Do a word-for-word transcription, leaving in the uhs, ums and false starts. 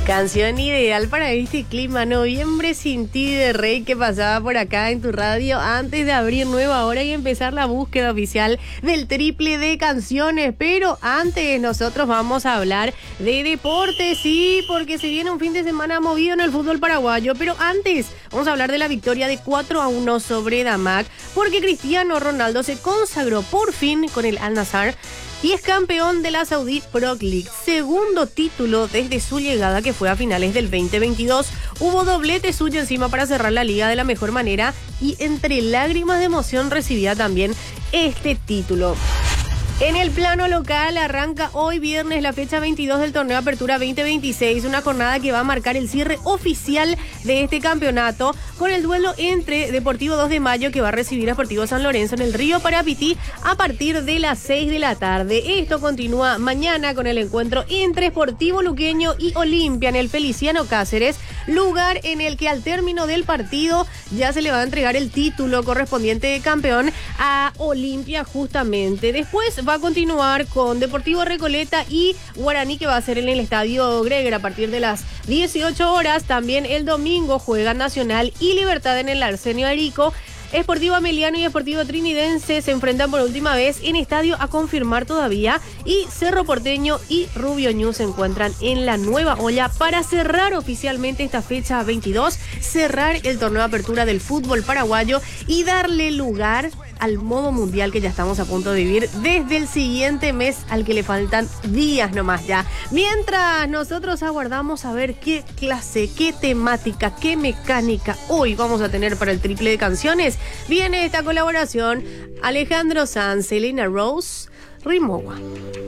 Canción ideal para este clima, Noviembre sin ti de Rey, que pasaba por acá en tu radio antes de abrir nueva hora y empezar la búsqueda oficial del triple de canciones. Pero antes nosotros vamos a hablar de deportes, sí, porque se viene un fin de semana movido en el fútbol paraguayo. Pero antes vamos a hablar de la victoria de cuatro a uno sobre Damac, porque Cristiano Ronaldo se consagró por fin con el Al-Nassr y es campeón de la Saudi Pro League, segundo título desde su llegada, que fue a finales del veinte veintidós. Hubo doblete suyo encima para cerrar la liga de la mejor manera y entre lágrimas de emoción recibía también este título. En el plano local arranca hoy viernes la fecha veintidós del torneo Apertura veinte veintiséis, una jornada que va a marcar el cierre oficial de este campeonato con el duelo entre Deportivo dos de Mayo, que va a recibir a Sportivo San Lorenzo en el Río Parapití a partir de las seis de la tarde. Esto continúa mañana con el encuentro entre Sportivo Luqueño y Olimpia en el Feliciano Cáceres, lugar en el que al término del partido ya se le va a entregar el título correspondiente de campeón a Olimpia justamente. Después va a continuar con Deportivo Recoleta y Guaraní, que va a ser en el Estadio Greger a partir de las dieciocho horas. También el domingo juegan Nacional y Libertad en el Arsenio Arico. Sportivo Ameliano y Sportivo Trinidense se enfrentan por última vez en estadio a confirmar todavía, y Cerro Porteño y Rubio Ñu se encuentran en la Nueva Olla para cerrar oficialmente esta fecha veintidós, cerrar el torneo de apertura del fútbol paraguayo y darle lugar al modo mundial que ya estamos a punto de vivir desde el siguiente mes, al que le faltan días nomás ya. Mientras nosotros aguardamos a ver qué clase, qué temática, qué mecánica hoy vamos a tener para el triple de canciones, viene esta colaboración: Alejandro Sanz, Selena Rose, Rimowa.